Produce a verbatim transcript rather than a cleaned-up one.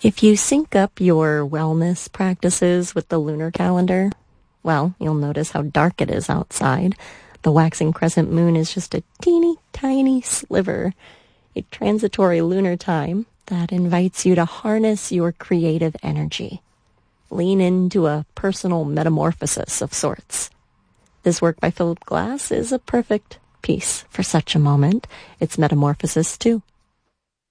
If you sync up your wellness practices with the lunar calendar, well, you'll notice how dark it is outside. The waxing crescent moon is just a teeny tiny sliver, a transitory lunar time that invites you to harness your creative energy. Lean into a personal metamorphosis of sorts. This work by Philip Glass is a perfect piece for such a moment. It's metamorphosis too.